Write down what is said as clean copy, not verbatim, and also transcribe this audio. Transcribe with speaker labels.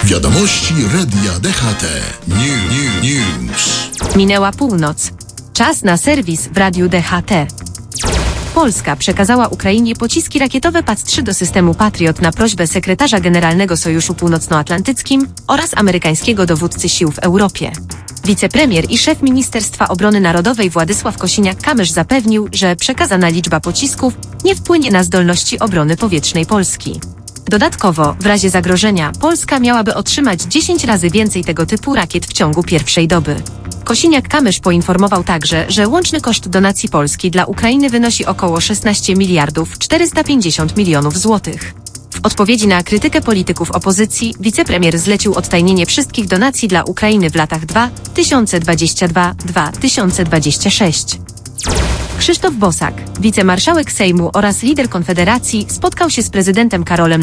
Speaker 1: Wiadomości Radia DHT. News.
Speaker 2: Minęła północ. Czas na serwis w Radiu DHT. Polska przekazała Ukrainie pociski rakietowe PAC-3 do systemu Patriot na prośbę sekretarza generalnego Sojuszu Północnoatlantyckim oraz amerykańskiego dowódcy sił w Europie. Wicepremier i szef Ministerstwa Obrony Narodowej Władysław Kosiniak-Kamysz zapewnił, że przekazana liczba pocisków nie wpłynie na zdolności obrony powietrznej Polski. Dodatkowo, w razie zagrożenia, Polska miałaby otrzymać 10 razy więcej tego typu rakiet w ciągu pierwszej doby. Kosiniak-Kamysz poinformował także, że łączny koszt donacji Polski dla Ukrainy wynosi około 16 miliardów 450 milionów złotych. W odpowiedzi na krytykę polityków opozycji, wicepremier zlecił odtajnienie wszystkich donacji dla Ukrainy w latach 2022-2026. Krzysztof Bosak, wicemarszałek Sejmu oraz lider Konfederacji, spotkał się z prezydentem Karolem